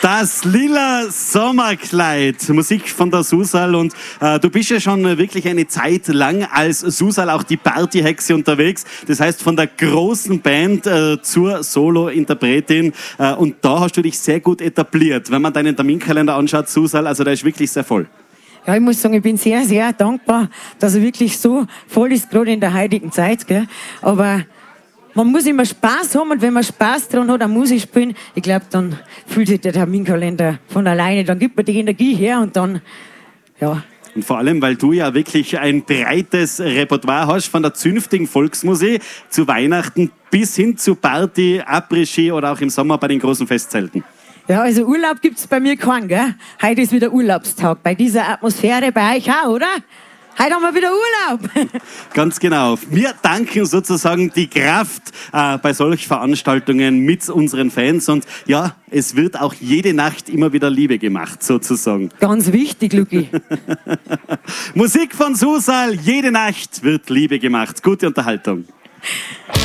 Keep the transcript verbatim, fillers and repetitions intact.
Das lila Sommerkleid, Musik von der Susal, und äh, du bist ja schon wirklich eine Zeit lang als Susal auch die Partyhexe unterwegs. Das heißt von der großen Band äh, zur Solo-Interpretin, äh, und da hast du dich sehr gut etabliert. Wenn man deinen Terminkalender anschaut, Susal, also der ist wirklich sehr voll. Ja, ich muss sagen, ich bin sehr, sehr dankbar, dass er wirklich so voll ist, gerade in der heutigen Zeit, gell? Aber man muss immer Spaß haben, und wenn man Spaß dran hat, an Musik spielen, ich glaube, dann fühlt sich der Terminkalender von alleine, dann gibt man die Energie her und dann, ja. Und vor allem, weil du ja wirklich ein breites Repertoire hast, von der zünftigen Volksmusik zu Weihnachten bis hin zu Party, Après-Ski oder auch im Sommer bei den großen Festzelten. Ja, also Urlaub gibt's bei mir keinen, gell? Heute ist wieder Urlaubstag, bei dieser Atmosphäre bei euch auch, oder? Heute haben wir wieder Urlaub. Ganz genau. Wir danken sozusagen die Kraft äh, bei solchen Veranstaltungen mit unseren Fans, und ja, es wird auch jede Nacht immer wieder Liebe gemacht, sozusagen. Ganz wichtig, Luki. Musik von Susal, jede Nacht wird Liebe gemacht. Gute Unterhaltung.